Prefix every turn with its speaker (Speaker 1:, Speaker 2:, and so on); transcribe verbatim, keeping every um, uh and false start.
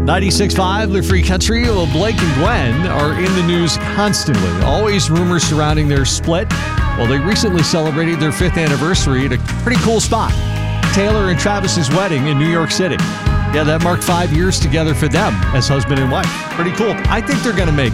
Speaker 1: ninety-six point five, the Free Country. Well, Blake and Gwen are in the news constantly. Always rumors surrounding their split. Well, they recently celebrated their fifth anniversary at a pretty cool spot. Taylor and Travis's wedding in New York City. Yeah, that marked five years together for them as husband and wife. Pretty cool. I think they're going to make